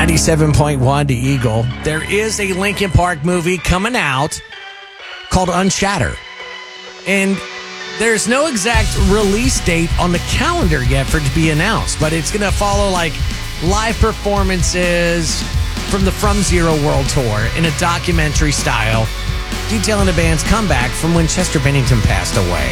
97.1 to Eagle. There is a Linkin Park movie coming out called Unshatter. And there's no exact release date on the calendar yet for it to be announced, but it's going to follow like live performances from the From Zero World Tour in a documentary style, detailing the band's comeback from when Chester Bennington passed away.